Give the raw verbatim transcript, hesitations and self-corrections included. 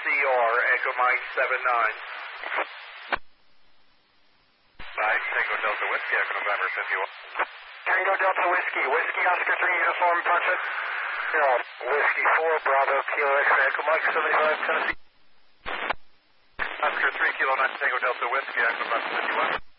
C R, Echo Mike seven nine. nine, Tango Delta Whiskey, Echo November fifty-one. Tango Delta Whiskey, Whiskey Oscar three Uniform, Punch it. Yeah, Whiskey four, Bravo, Kilo X-ray, Echo Mike seventy-five, Tennessee. Oscar three, Kilo nine, Tango Delta Whiskey, Echo November fifty-one.